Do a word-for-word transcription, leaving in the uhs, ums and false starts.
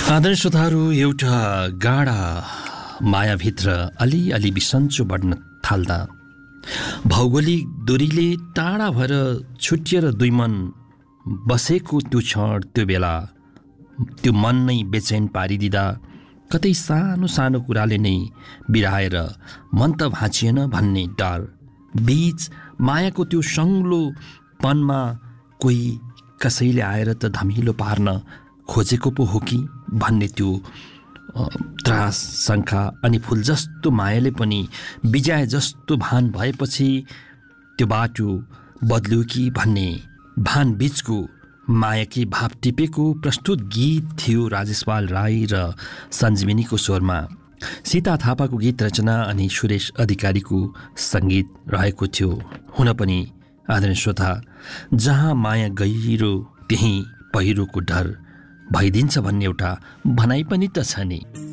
आदरणीय श्रोताहरू, एउटा गाढा मायाभित्र अलिअलि बिसन्चो बढ्न थाल्दा भौगोलिक दूरीले टाढा भएर छुटिएर दुई मन बसेको त्यो क्षण, त्यो बेला त्यो मन नै बेचैन पारिदिँदा कतै सानो सानो कुराले नै बिराएर मन त भाँचिएन भन्ने डर बीच मायाको त्यो सङ्लोपनमा कोही कसैले आएर त धमिलो पार्न खोजेको पो हो कि भन्ने त्यो त्रास, शङ्का अनि फुल जस्तो मायाले पनि बिजाए जस्तो भान भएपछि त्यो बाटो बदल्यो कि भन्ने भान बीचको मायाकी भाव टिपेको प्रस्तुत गीत थियो राजेशपाल राई र सञ्जीवनीको स्वरमा। सीता थापाको गीत रचना अनि सुरेश अधिकारीको सङ्गीत रहेको थियो। हुन पनि आदरणीय श्रोता, जहाँ माया गहिरो त्यहीँ पहिरोको डर भइदिन्छ भन्ने एउटा भनाइ पनि त छ नि।